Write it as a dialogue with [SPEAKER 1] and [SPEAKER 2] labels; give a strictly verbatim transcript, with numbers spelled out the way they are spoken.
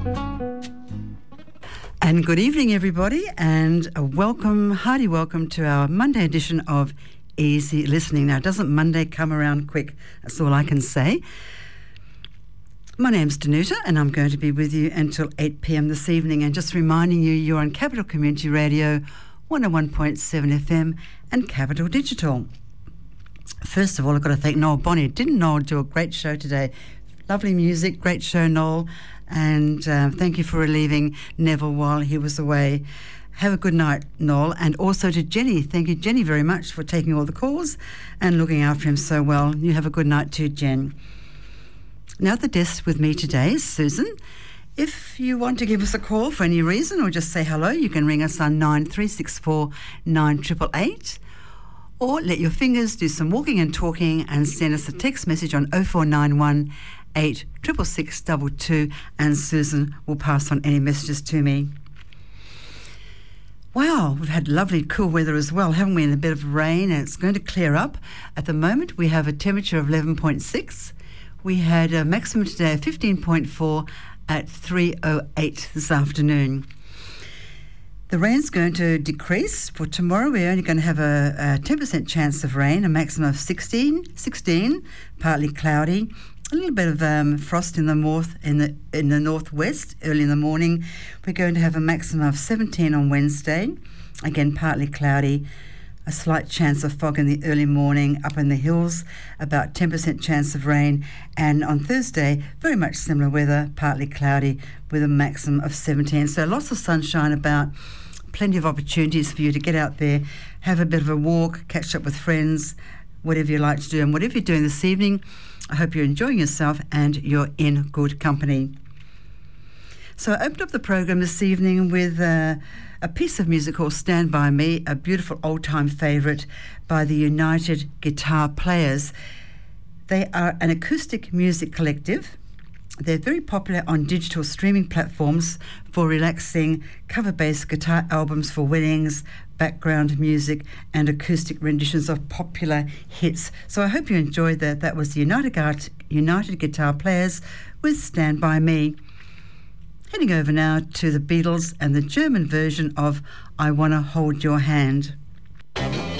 [SPEAKER 1] And good evening, everybody, and a welcome, hearty welcome to our Monday edition of Easy Listening. Now, doesn't Monday come around quick? That's all I can say. My name's Danuta, and I'm going to be with you until eight p.m. this evening. And just reminding you, you're on Capital Community Radio, one oh one point seven F M and Capital Digital. First of all, I've got to thank Noel Bonnie. Didn't Noel do a great show today? Lovely music, great show, Noel. And uh, thank you for relieving Neville while he was away. Have a good night, Noel. And also to Jenny. Thank you, Jenny, very much for taking all the calls and looking after him so well. You have a good night too, Jen. Now at the desk with me today is Susan. If you want to give us a call for any reason or just say hello, you can ring us on nine three six four nine eight eight eight, or let your fingers do some walking and talking and send us a text message on oh four nine one eight six six six two two, and Susan will pass on any messages to me. Wow, we've had lovely cool weather as well, haven't we? And a bit of rain, and it's going to clear up. At the moment, we have a temperature of eleven point six. We had a maximum today of fifteen point four at three oh eight this afternoon. The rain's going to decrease. For tomorrow, we're only going to have a, a ten percent chance of rain, a maximum of sixteen, sixteen, partly cloudy. A little bit of um, frost in the north, in the in the northwest early in the morning. We're going to have a maximum of seventeen on Wednesday. Again, partly cloudy. A slight chance of fog in the early morning up in the hills. About ten percent chance of rain. And on Thursday, very much similar weather, partly cloudy with a maximum of seventeen. So lots of sunshine about. Plenty of opportunities for you to get out there, have a bit of a walk, catch up with friends, whatever you like to do. And whatever you're doing this evening, I hope you're enjoying yourself and you're in good company. So I opened up the program this evening with uh, a piece of music called Stand By Me, a beautiful old-time favourite by the United Guitar Players. They are an acoustic music collective. They're very popular on digital streaming platforms for relaxing cover-based guitar albums for weddings, background music and acoustic renditions of popular hits. So I hope you enjoyed that. That was the United, Gu- United Guitar Players with Stand By Me. Heading over now to the Beatles and the German version of I Wanna Hold Your Hand.